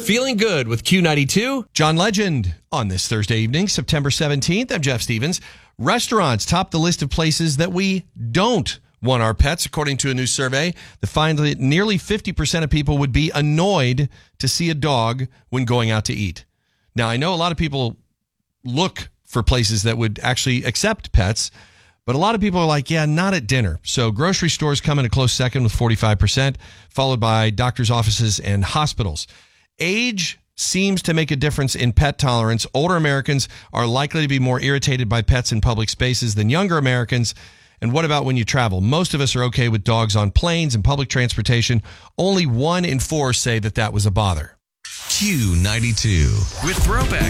Feeling good with Q92. John Legend on this Thursday evening, September 17th. I'm Jeff Stevens. Restaurants top the list of places that we don't want our pets, according to a new survey that finds that nearly 50% of people would be annoyed to see a dog when going out to eat. Now, I know a lot of people look for places that would actually accept pets, but a lot of people are like, yeah, not at dinner. So grocery stores come in a close second with 45%, followed by doctors' offices and hospitals. Age seems to make a difference in pet tolerance. Older Americans are likely to be more irritated by pets in public spaces than younger Americans. And what about when you travel? Most of us are okay with dogs on planes and public transportation. Only 1 in 4 say that was a bother. Q92 with Throwback.